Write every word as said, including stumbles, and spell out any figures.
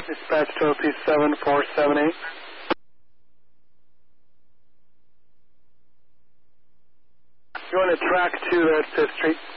Dispatch to O P seven four seven eight. You want to track to uh, Fifth Street?